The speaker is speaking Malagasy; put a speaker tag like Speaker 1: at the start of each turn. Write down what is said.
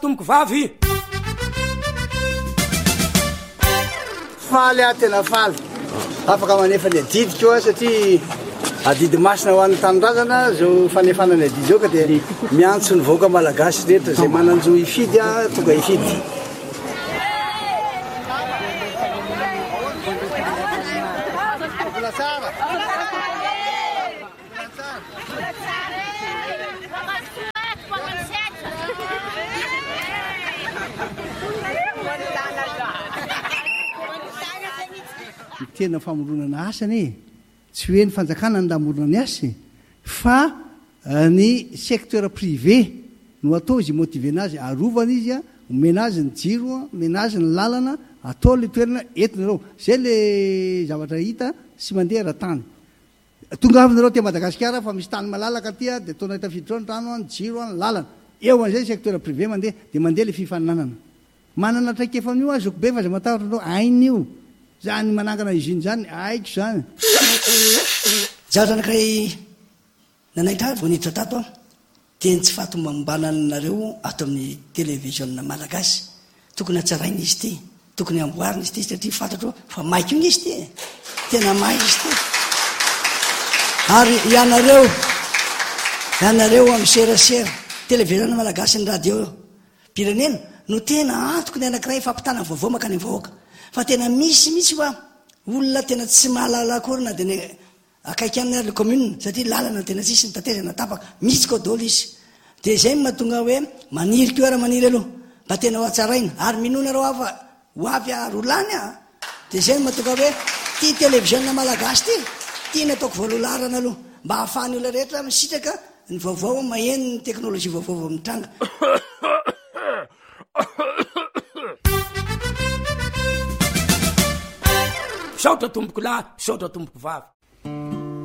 Speaker 1: tomboko vavy
Speaker 2: faly a tena faly afaka manefa ny adidy koa satria adidy masina ho an'ny tanindrazana zao fanefanany adidy zao ka dia miantso ny vaoaka malagasy rehetra zay mananjo ifidy a tonga ifidy tena famoronana asany tsy hoe ny fanjakana ny lamorona ny asy fa ny secteur privé no atao izy motivena azy arovana izy a omena azy ny jiro omena azy ny lalana atao le toerana entinareo zay le zavatra hita sy mandeha raha-tany tonga avinareo te Madagasikara fa misy tany malalaka tya dia ataonao tafiditra ny trano ny jiro ny lalana eo an'izay secteur privé mandeha dia mandeha le fifaninanana manana traikefa amin'io azoko be fa zay matahotra anao ain'io zany manangana izy iny zany aiko zany
Speaker 3: zaho zanakay nanaitra vonitra tato a teny tsy fahatombananareo ato amin'ny télévision malagasy tokony hatsaraina izy ty tokony amboarina izy ty satria fantatro fa maiko iny izy ty tena mai izy ty ary ianareo amin'ny serasera télévision malagasy ny radio pirenena no tena antoko ny anankiray fampitana vaovao makany vahoaka fa tena misy mihitsy fa olona tena tsy mahalala akory na dia ny akaiky amin'ny ary le commune satria lalana tena tsisy ny tatezana tapaka misy koa dolo izy dia izay mahatonga hoe maniry keo ara maniry aloha mba tena ho atsaraina ary minona reo afa ho avy arolany a dia izay mahatonga hoe ty télévision malagasy ty tiany ataoko voalolarana aloha mba hahafahany olona rehetra misitraka ny vaovao maheno ny teknôlôjia vaovao mitranga
Speaker 1: saotra tomboko lahy saotra tomboko vavy